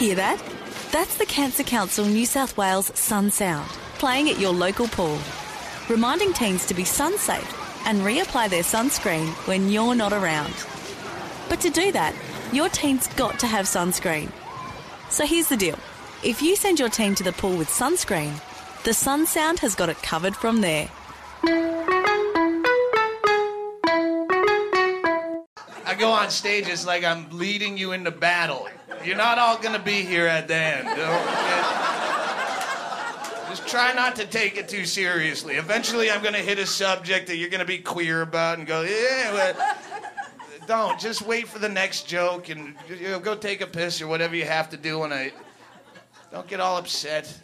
Hear that? That's the Cancer Council New South Wales Sun Sound, playing at your local pool, reminding teens to be sun safe and reapply their sunscreen when you're not around. But to do that, your teen's got to have sunscreen. So here's the deal. If you send your teen to the pool with sunscreen, the Sun Sound has got it covered from there. I go on stage, it's like I'm leading you into battle. You're not all going to be here at the end. Just try not to take it too seriously. Eventually I'm going to hit a subject that you're going to be queer about and go, yeah, well, don't. Just wait for the next joke and go take a piss or whatever you have to do. Don't get all upset.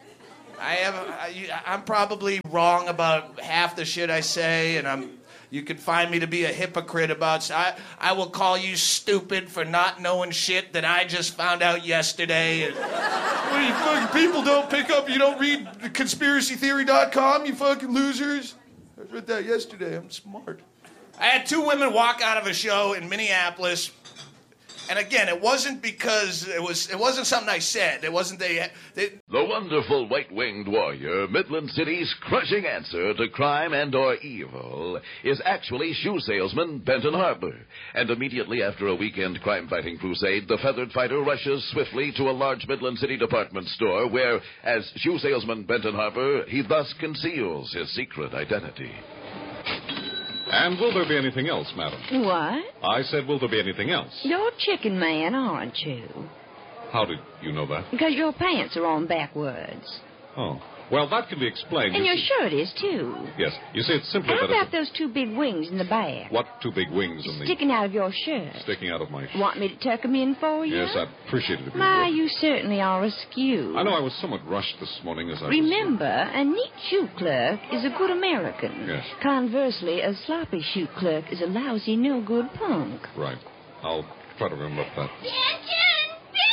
I'm probably wrong about half the shit I say, and you can find me to be a hypocrite about... I will call you stupid for not knowing shit that I just found out yesterday. And, what, you fucking people don't pick up, you don't read conspiracytheory.com, you fucking losers? I read that yesterday, I'm smart. I had 2 women walk out of a show in Minneapolis. And again, it wasn't because it wasn't something I said. It wasn't The wonderful white-winged warrior, Midland City's crushing answer to crime and or evil, is actually shoe salesman Benton Harbor. And immediately after a weekend crime-fighting crusade, the feathered fighter rushes swiftly to a large Midland City department store where, as shoe salesman Benton Harbor, he thus conceals his secret identity. And will there be anything else, madam? What? I said, will there be anything else? You're Chicken Man, aren't you? How did you know that? Because your pants are on backwards. Oh. Well, that can be explained. And your shirt is, too. Yes. You see, it's simply How that... about those 2 big wings in the back? What 2 big wings in the... Sticking out of your shirt. Sticking out of my shirt. Want me to tuck them in for you? Yes, I'd appreciate it if you My, would. you certainly are askew. I know I was somewhat rushed this morning as I Remember, a neat shoe clerk is a good American. Yes. Conversely, a sloppy shoe clerk is a lousy, no-good punk. Right. I'll try to remember that. Benton!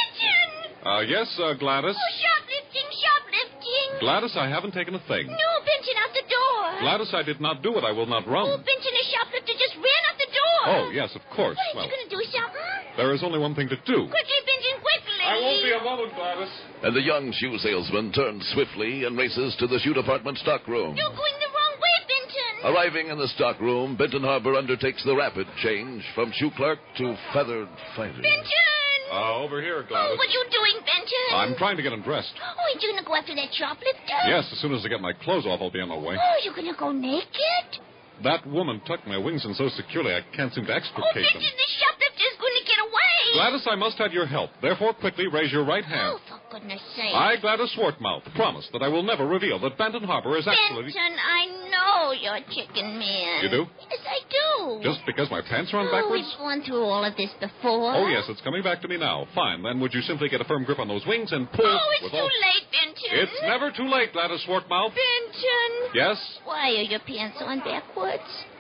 Yes, Gladys? Oh, shoplifting! Gladys, I haven't taken a thing. No, Benton, out the door. Gladys, I did not do it. I will not run. Oh, Benton, a shoplifter just ran out the door. Oh, yes, of course. What, are you going to do something? There is only one thing to do. Quickly, Benton, quickly. I won't be a moment, Gladys. And the young shoe salesman turns swiftly and races to the shoe department stockroom. You're going the wrong way, Benton. Arriving in the stockroom, Benton Harbor undertakes the rapid change from shoe clerk to feathered fighter. Benton! Over here, Gladys. Oh, what are you doing, Benton? I'm trying to get undressed. Oh, are you going to go after that shoplifter? Yes, as soon as I get my clothes off, I'll be on my way. Oh, you're going to go naked? That woman tucked my wings in so securely I can't seem to extricate Benton, them. the shoplifter's going to get away. Gladys, I must have your help. Therefore, quickly raise your right hand. Oh, for goodness sake. I, Gladys Swartmouth, promise that I will never reveal that Benton Harbor is actually... Benton, I know you're Chicken Man. You do? Yes, I do. Just because my pants are on Oh, backwards? we've gone through all of this before. Oh, yes, it's coming back to me now. Fine, then would you simply get a firm grip on those wings and pull... Oh, it's with too all... late, Benton. It's never too late, Gladys Swartmouth. Benton. Yes? Why are your pants on backwards?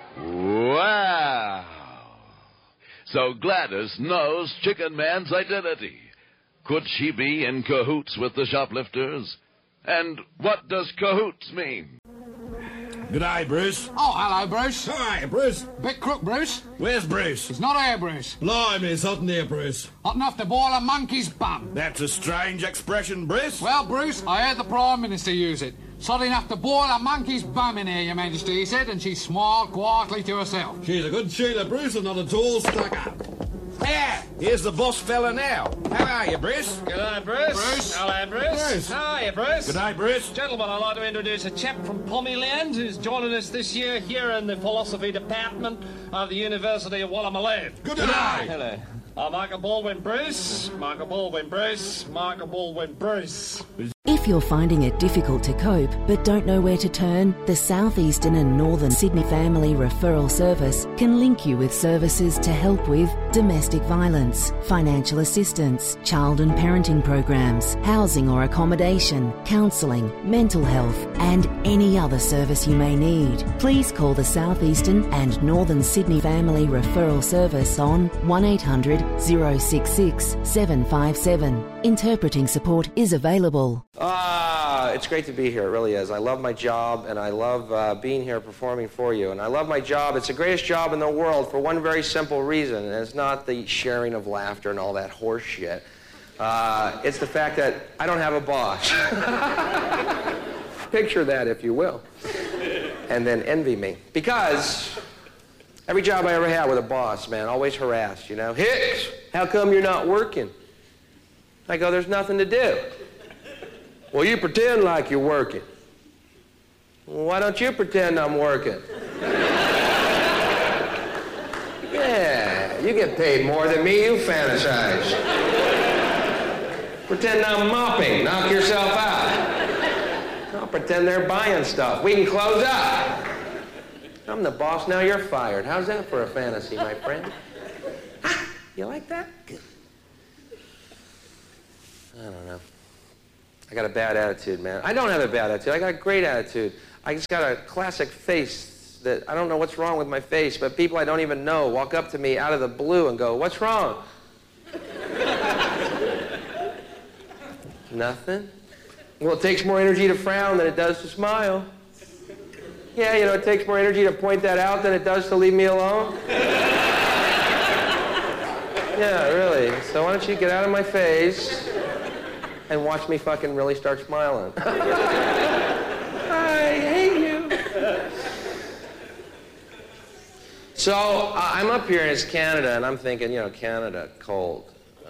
Wow. So Gladys knows Chicken Man's identity. Could she be in cahoots with the shoplifters? And what does cahoots mean? G'day, Bruce. Oh, hello, Bruce. Hi, Bruce. Bit crook, Bruce. Where's Bruce? It's not here, Bruce. Blimey, it's hot in here, Bruce. Hot enough to boil a monkey's bum. That's a strange expression, Bruce. Well, Bruce, I heard the Prime Minister use it. Sod enough to boil a monkey's bum in here, Your Majesty, he said, and she smiled quietly to herself. She's a good Sheila, Bruce, and not at all stuck up. Yeah, here's the boss fella now. How are you, Bruce? G'day, Bruce. Bruce. Hello, Bruce. Bruce. How are you, Bruce? G'day, Bruce. Gentlemen, I'd like to introduce a chap from Pommyland who's joining us this year here in the philosophy department of the University of Wallamalane. Good day. Hello. Michael Baldwin Bruce. Michael Baldwin Bruce. Michael Baldwin Bruce. If you're finding it difficult to cope but don't know where to turn, the South Eastern and Northern Sydney Family Referral Service can link you with services to help with domestic violence, financial assistance, child and parenting programs, housing or accommodation, counselling, mental health and any other service you may need. Please call the South Eastern and Northern Sydney Family Referral Service on 1800 066 757. Interpreting support is available. It's great to be here, it really is. I love my job, and I love being here performing for you. And I love my job. It's the greatest job in the world for one very simple reason, and it's not the sharing of laughter and all that horse shit. It's the fact that I don't have a boss. Picture that, if you will. And then envy me. Because every job I ever had with a boss, man, always harassed, you know. Hicks, how come you're not working? I go, there's nothing to do. Well, you pretend like you're working. Well, why don't you pretend I'm working? Yeah, you get paid more than me, you fantasize. Pretend I'm mopping, knock yourself out. I'll pretend they're buying stuff. We can close up. I'm the boss, now you're fired. How's that for a fantasy, my friend? You like that? Good. I don't know. I got a bad attitude, man. I don't have a bad attitude. I got a great attitude. I just got a classic face that I don't know what's wrong with my face, but people I don't even know walk up to me out of the blue and go, what's wrong? Nothing. Well, it takes more energy to frown than it does to smile. Yeah, you know, it takes more energy to point that out than it does to leave me alone. Yeah, really. So why don't you get out of my face and watch me fucking really start smiling. I hate you. So I'm up here and it's Canada, and I'm thinking, you know, Canada, cold.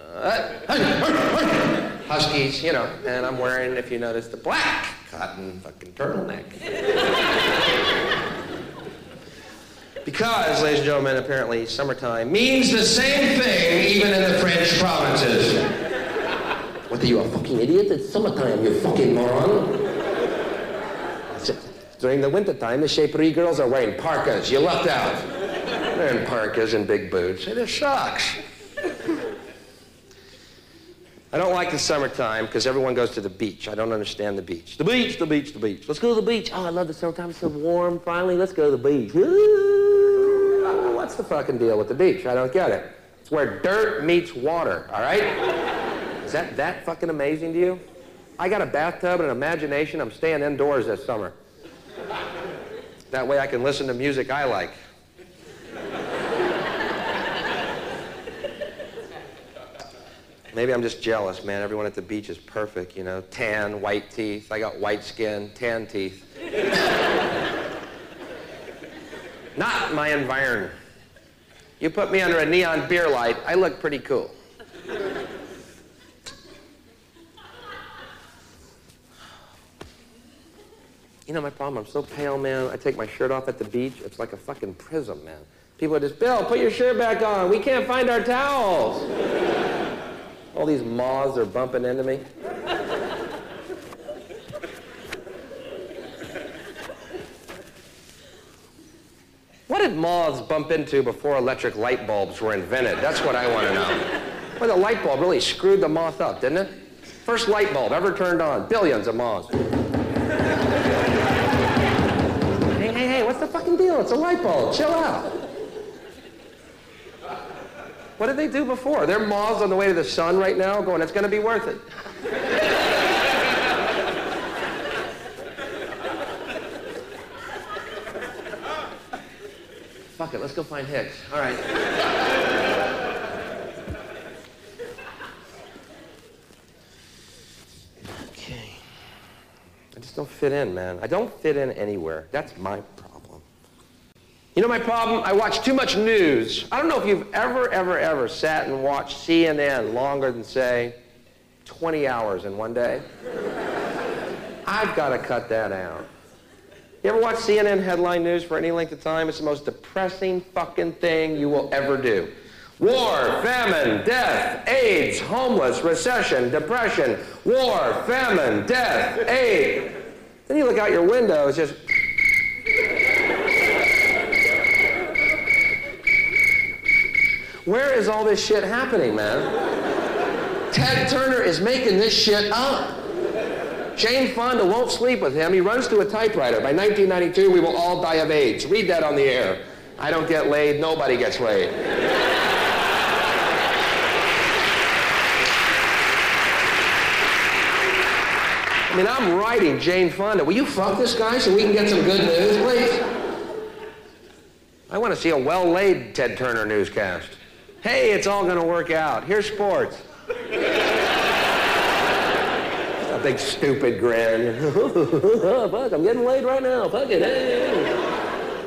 Huskies, you know, and I'm wearing, if you notice, the black cotton fucking turtleneck. Because, ladies and gentlemen, apparently summertime means the same thing even in the French provinces. What, are you a fucking idiot? It's summertime, you fucking moron. During the wintertime, the Chaperie girls are wearing parkas. You lucked out. They're in parkas and big boots. It sucks. I don't like the summertime because everyone goes to the beach. I don't understand the beach. The beach, the beach, the beach. Let's go to the beach. Oh, I love the summertime. It's so warm. Finally, let's go to the beach. Ooh, what's the fucking deal with the beach? I don't get it. It's where dirt meets water, all right? Is that fucking amazing to you? I got a bathtub and an imagination. I'm staying indoors this summer. That way I can listen to music I like. Maybe I'm just jealous, man. Everyone at the beach is perfect, you know. Tan, white teeth. I got white skin, tan teeth. Not my environment. You put me under a neon beer light, I look pretty cool. You know my problem? I'm so pale, man. I take my shirt off at the beach. It's like a fucking prism, man. People are just, Bill, put your shirt back on. We can't find our towels. All these moths are bumping into me. What did moths bump into before electric light bulbs were invented? That's what I want to know. Well, the light bulb really screwed the moth up, didn't it? First light bulb ever turned on. Billions of moths. Hey, what's the fucking deal? It's a light bulb. Chill out. What did they do before? They're moths on the way to the sun right now going, it's going to be worth it. Fuck it, let's go find Hicks. All right. Okay. I just don't fit in, man. I don't fit in anywhere. That's my problem. You know my problem? I watch too much news. I don't know if you've ever sat and watched CNN longer than, say, 20 hours in one day. I've got to cut that out. You ever watch CNN headline news for any length of time? It's the most depressing fucking thing you will ever do. War, famine, death, AIDS, homeless, recession, depression, war, famine, death, AIDS. Then you look out your window, it's just... Where is all this shit happening, man? Ted Turner is making this shit up. Jane Fonda won't sleep with him. He runs to a typewriter. By 1992, we will all die of AIDS. Read that on the air. I don't get laid. Nobody gets laid. I mean, I'm writing Jane Fonda. Will you fuck this guy so we can get some good news, please? I want to see a well-laid Ted Turner newscast. Hey, it's all going to work out. Here's sports. big stupid grin. Fuck, I'm getting laid right now. Fuck it. Hey.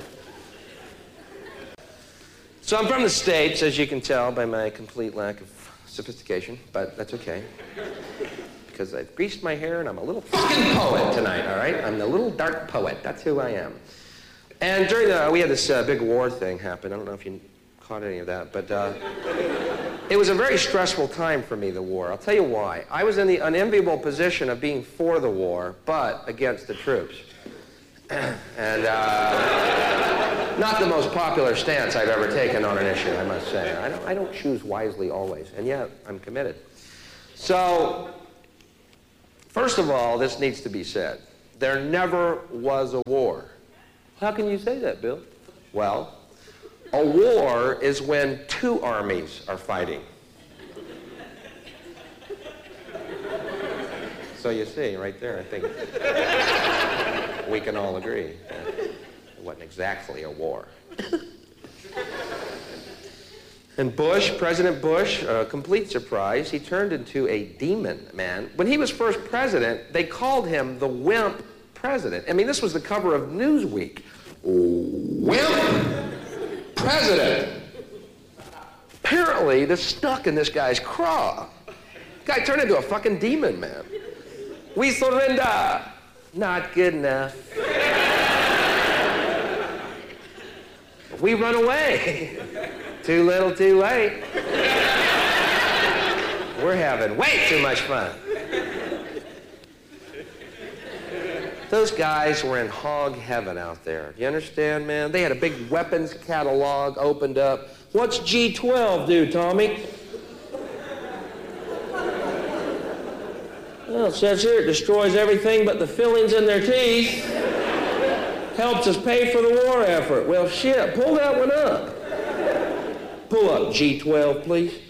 So I'm from the States, as you can tell by my complete lack of sophistication, but that's okay. Because I've greased my hair and I'm a little fucking poet tonight, all right? I'm the little dark poet. That's who I am. And during we had this big war thing happen. I don't know if you caught any of that, but it was a very stressful time for me, the war. I'll tell you why. I was in the unenviable position of being for the war, but against the troops. And not the most popular stance I've ever taken on an issue, I must say. I don't choose wisely always, and yet I'm committed. So, first of all, this needs to be said. There never was a war. How can you say that, Bill? Well, a war is when two armies are fighting. So you see, right there, I think we can all agree. It wasn't exactly a war. And Bush, President Bush, a complete surprise, he turned into a demon, man. When he was first president, they called him the wimp president. I mean, this was the cover of Newsweek. Wimp president. Apparently, this stuck in this guy's craw. Guy turned into a fucking demon, man. We surrender. Not good enough. We run away. Too little, too late. We're having way too much fun. Those guys were in hog heaven out there. You understand, man? They had a big weapons catalog opened up. What's G12 do, Tommy? Well, it says here it destroys everything but the fillings in their teeth. Helps us pay for the war effort. Well, shit, pull that one up. Pull up G12, please.